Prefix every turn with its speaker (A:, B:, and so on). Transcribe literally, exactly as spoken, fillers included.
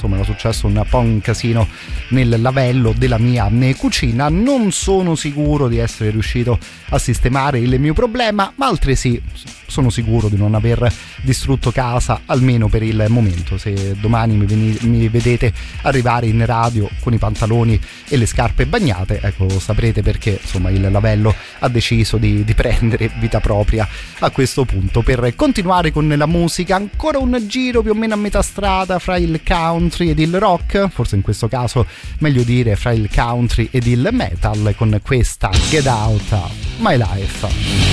A: insomma era successo un po' un casino nel lavello della mia cucina. Non sono sicuro di essere riuscito a sistemare il mio problema, ma altresì sono sicuro di non aver distrutto casa, almeno per il momento. Se domani mi, veni- mi vedete arrivare in radio con i pantaloni e le scarpe bagnate, ecco, saprete perché insomma il lavello ha deciso di, di prendere vita propria a questo punto. Per continuare con la musica, ancora un giro più o meno a metà strada fra il country ed il rock, forse in questo caso meglio dire fra il country ed il metal, con questa Get Out My Life.